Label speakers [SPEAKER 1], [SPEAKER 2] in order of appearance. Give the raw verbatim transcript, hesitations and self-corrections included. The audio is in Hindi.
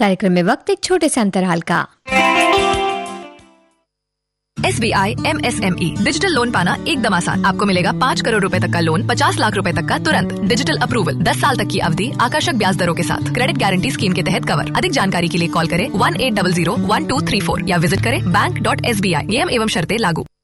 [SPEAKER 1] कार्यक्रम में वक्त एक छोटे से अंतराल का।
[SPEAKER 2] S B I am S M E digital loan पाना एकदम आसान। आपको मिलेगा पाँच करोड़ रुपए तक का लोन, पचास लाख रुपए तक का तुरंत, डिजिटल अप्रूवल, दस साल तक की अवधि, आकर्षक ब्याज दरों के साथ, क्रेडिट गारंटी स्कीम के तहत कवर। अधिक जानकारी के लिए कॉल करें one eight double zero one two three four या विजिट करें bank dot S B I. नियम एवं शर्तें लागू।